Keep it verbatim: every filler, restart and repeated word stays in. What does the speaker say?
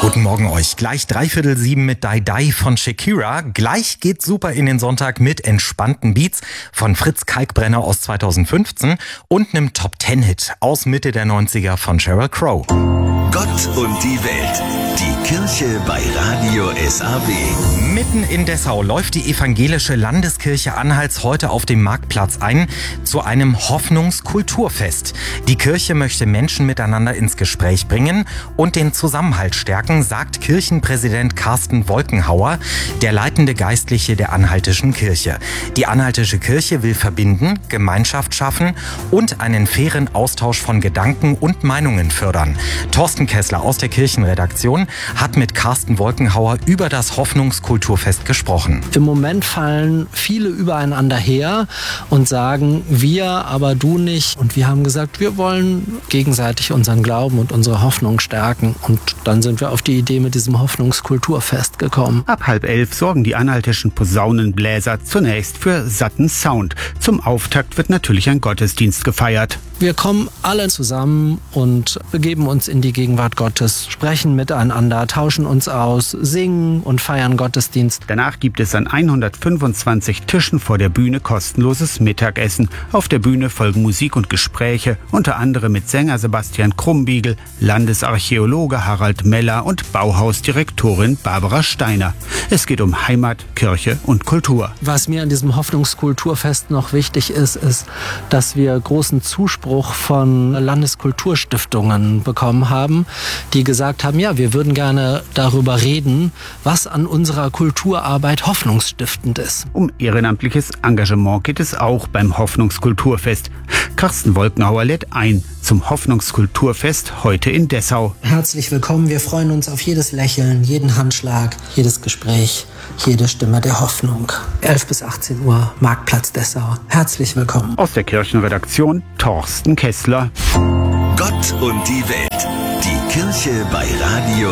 Guten Morgen euch. Gleich dreiviertel sieben mit Die Die von Shakira. Gleich geht's super in den Sonntag mit entspannten Beats von Fritz Kalkbrenner aus zweitausendfünfzehn und einem Top-Ten-Hit aus Mitte der neunziger von Sheryl Crow. Gott und die Welt. Die Kirche bei Radio S A W. Mitten in Dessau läuft die evangelische Landeskirche Anhalts heute auf dem Marktplatz ein zu einem Hoffnungskulturfest. Die Kirche möchte Menschen miteinander ins Gespräch bringen und den Zusammenhalt stärken, sagt Kirchenpräsident Carsten Wolkenhauer, der leitende Geistliche der Anhaltischen Kirche. Die Anhaltische Kirche will verbinden, Gemeinschaft schaffen und einen fairen Austausch von Gedanken und Meinungen fördern. Thorsten Kessler aus der Kirchenredaktion hat mit Carsten Wolkenhauer über das Hoffnungskulturfest gesprochen. Im Moment fallen viele übereinander her und sagen, wir, aber du nicht. Und wir haben gesagt, wir wollen gegenseitig unseren Glauben und unsere Hoffnung stärken. Und dann sind wir auf die Idee mit diesem Hoffnungskulturfest gekommen. Ab halb elf sorgen die anhaltischen Posaunenbläser zunächst für satten Sound. Zum Auftakt wird natürlich ein Gottesdienst gefeiert. Wir kommen alle zusammen und begeben uns in die Gegenwart Gottes, sprechen miteinander, tauschen uns aus, singen und feiern Gottesdienst. Danach gibt es an hundertfünfundzwanzig Tischen vor der Bühne kostenloses Mittagessen. Auf der Bühne folgen Musik und Gespräche, unter anderem mit Sänger Sebastian Krumbiegel, Landesarchäologe Harald Meller und Bauhausdirektorin Barbara Steiner. Es geht um Heimat, Kirche und Kultur. Was mir an diesem Hoffnungskulturfest noch wichtig ist, ist, dass wir großen Zuspruch von Landeskulturstiftungen bekommen haben, die gesagt haben, ja, wir würden gerne darüber reden, was an unserer Kulturarbeit hoffnungsstiftend ist. Um ehrenamtliches Engagement geht es auch beim Hoffnungskulturfest. Carsten Wolkenhauer lädt ein zum Hoffnungskulturfest heute in Dessau. Herzlich willkommen, wir freuen uns auf jedes Lächeln, jeden Handschlag, jedes Gespräch, jede Stimme der Hoffnung. elf bis achtzehn Uhr, Marktplatz Dessau. Herzlich willkommen. Aus der Kirchenredaktion Thorsten Kessler. Gott und die Welt. Die Kirche bei Radio